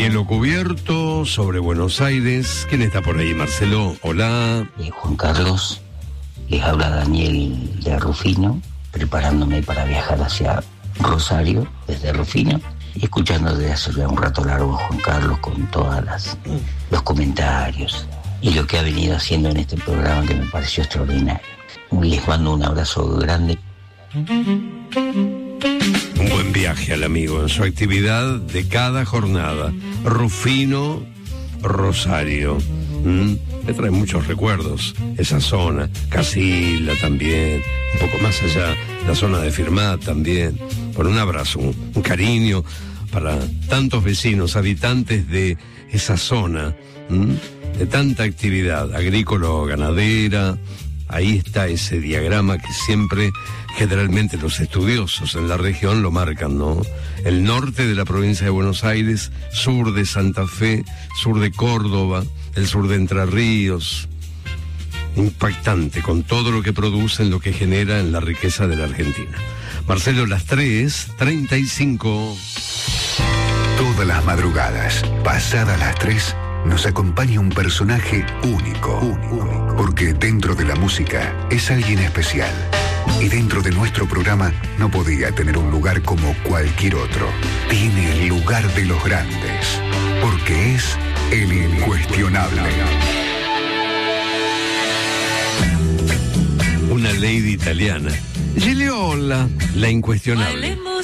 Cielo cubierto sobre Buenos Aires. ¿Quién está por ahí, Marcelo? Hola. Juan Carlos, les habla Daniel de Rufino, preparándome para viajar hacia Rosario desde Rufino y escuchando desde hace ya un rato largo a Juan Carlos con todos los comentarios y lo que ha venido haciendo en este programa que me pareció extraordinario. Les mando un abrazo grande. Un buen viaje al amigo en su actividad de cada jornada. Rufino, Rosario. Me trae muchos recuerdos esa zona. Casilla también, un poco más allá, la zona de Firmat también. Por un abrazo, un cariño para tantos vecinos, habitantes de esa zona, de tanta actividad agrícola-ganadera. Ahí está ese diagrama que siempre, generalmente los estudiosos en la región lo marcan, ¿no? El norte de la provincia de Buenos Aires, sur de Santa Fe, sur de Córdoba, el sur de Entre Ríos. Impactante con todo lo que producen, lo que genera en la riqueza de la Argentina. Marcelo, las 3:35. Todas las madrugadas, pasadas las 3, nos acompaña un personaje único. Porque dentro de la música es alguien especial. Y dentro de nuestro programa no podía tener un lugar como cualquier otro. Tiene el lugar de los grandes. Porque es el incuestionable. Una lady italiana. Gigliola, la incuestionable.